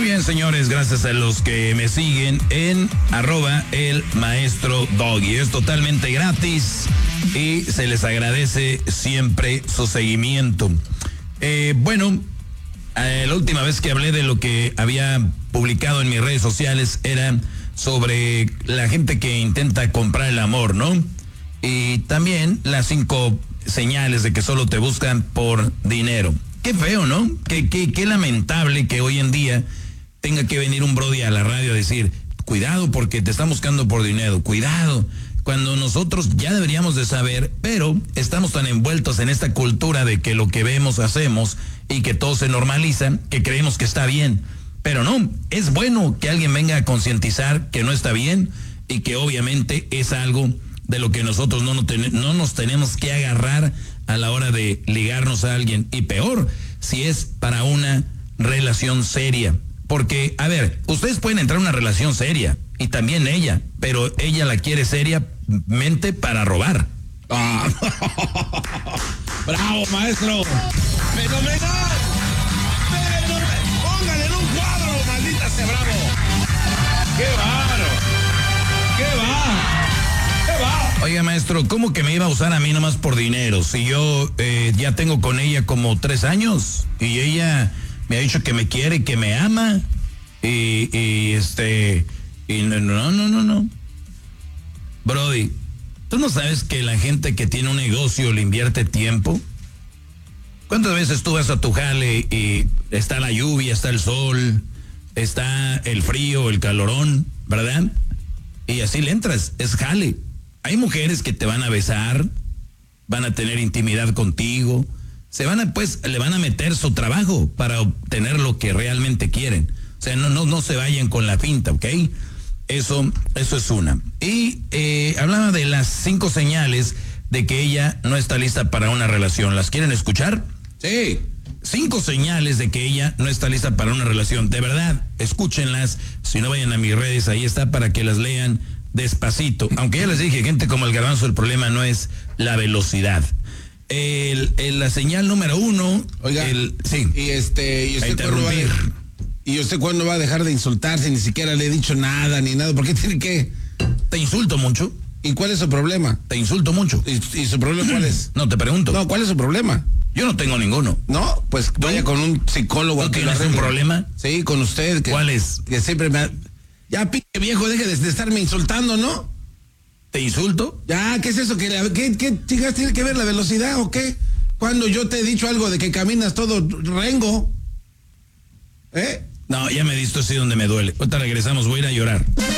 bien, señores, gracias a los que me siguen en @elmaestrodoggy. Es totalmente gratis y se les agradece siempre su seguimiento. La última vez que hablé de lo que había publicado en mis redes sociales era sobre la gente que intenta comprar el amor, ¿no? Y también las 5 señales de que solo te buscan por dinero. Qué feo, ¿no? Qué lamentable que hoy en día tenga que venir un brody a la radio a decir, cuidado porque te están buscando por dinero, cuidado, cuando nosotros ya deberíamos de saber, pero estamos tan envueltos en esta cultura de que lo que vemos hacemos y que todo se normaliza, que creemos que está bien, pero no, es bueno que alguien venga a concientizar que no está bien y que obviamente es algo de lo que nosotros no nos tenemos que agarrar a la hora de ligarnos a alguien, y peor, si es para una relación seria. Porque, a ver, ustedes pueden entrar a una relación seria, y también ella, pero ella la quiere seriamente para robar. ¡Ah! ¡Bravo, maestro! ¡Fenomenal! ¡Póngale en un cuadro, maldita sea, bravo! ¡Qué bárbaro! ¡Qué va! Oiga, maestro, ¿cómo que me iba a usar a mí nomás por dinero? Si yo ya tengo con ella como 3 años y ella me ha dicho que me quiere, que me ama y no. Brody, ¿tú no sabes que la gente que tiene un negocio le invierte tiempo? ¿Cuántas veces tú vas a tu jale y está la lluvia, está el sol, está el frío, el calorón, ¿verdad? Y así le entras, es jale. Hay mujeres que te van a besar, van a tener intimidad contigo, le van a meter su trabajo para obtener lo que realmente quieren. O sea, no se vayan con la finta, ¿ok? Eso es una. Y hablaba de las 5 señales de que ella no está lista para una relación. ¿Las quieren escuchar? Sí. 5 señales de que ella no está lista para una relación. De verdad, escúchenlas. Si no, vayan a mis redes, ahí está para que las lean despacito. Aunque ya les dije, gente como el Garbanzo, el problema no es la velocidad. La señal número 1. Oiga, sí. ¿Y usted cuándo va a dejar de insultarse? Ni siquiera le he dicho nada, ni nada. ¿Por qué tiene que? Te insulto mucho. ¿Y cuál es su problema? Te insulto mucho. ¿Y su problema cuál es? No, te pregunto. No, ¿cuál es su problema? Yo no tengo ninguno. No, pues vaya con un psicólogo. ¿No tienes un problema? Sí, con usted. ¿Cuál es? Que siempre me... Ya, pinche viejo, deje de estarme insultando, ¿no? ¿Te insulto? Ya, ¿qué es eso? ¿Qué chingas tiene que ver la velocidad o qué? Cuando yo te he dicho algo de que caminas todo rengo. No, ya me diste así donde me duele. Ahorita regresamos, voy a ir a llorar.